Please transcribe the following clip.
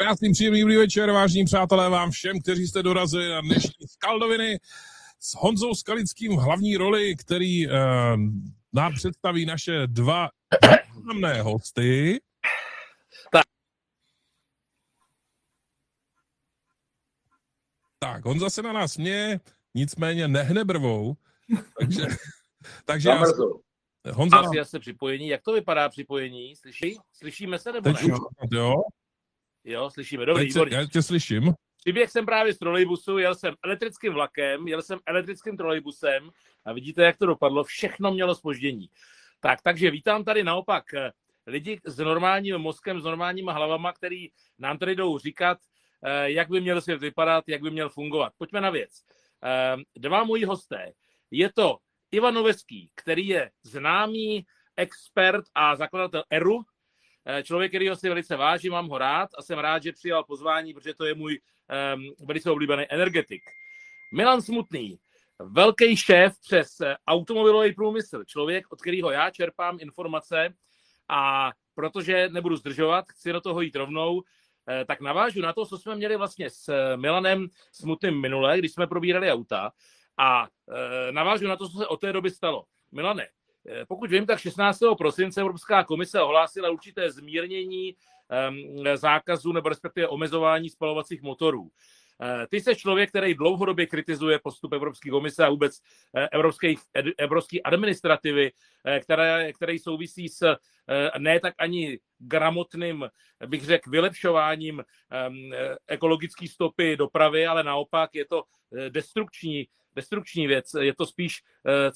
Krásný, příjemný dobrý večer, vážení přátelé, vám všem, kteří jste dorazili na dnešní Skaldoviny s Honzou Skalickým v hlavní roli, který nám představí naše dva významné hosty. Tak, Honza se na nás směje, nicméně nehne brvou, takže Honza asi se připojení. Jak to vypadá připojení? Slyšíme se nebo ne? Jo, slyšíme. Dobrý, výborně. Já tě slyším. Přiběh jsem právě z trolejbusu, jel jsem elektrickým vlakem, jel jsem elektrickým trolejbusem a vidíte, jak to dopadlo. Všechno mělo zpoždění. Takže vítám tady naopak lidi s normálním mozkem, s normálníma hlavama, který nám tady jdou říkat, jak by měl svět vypadat, jak by měl fungovat. Pojďme na věc. Dva moji hosté. Je to Ivan Noveský, který je známý expert a zakladatel ERU, člověk, kterýho si velice vážím, mám ho rád a jsem rád, že přijal pozvání, protože to je můj velice oblíbený energetik. Milan Smutný, velký šéf přes automobilový průmysl, člověk, od kterého já čerpám informace a protože nebudu zdržovat, chci do toho jít rovnou, tak navážu na to, co jsme měli vlastně s Milanem Smutným minule, když jsme probírali auta a navážu na to, co se od té doby stalo. Milane, pokud vím, tak 16. prosince Evropská komise ohlásila určité zmírnění zákazu nebo respektive omezování spalovacích motorů. Ty jsi člověk, který dlouhodobě kritizuje postup Evropské komise a vůbec evropské administrativy, které souvisí s ne tak ani gramotným, bych řekl, vylepšováním ekologické stopy dopravy, ale naopak je to destrukční věc. Je to spíš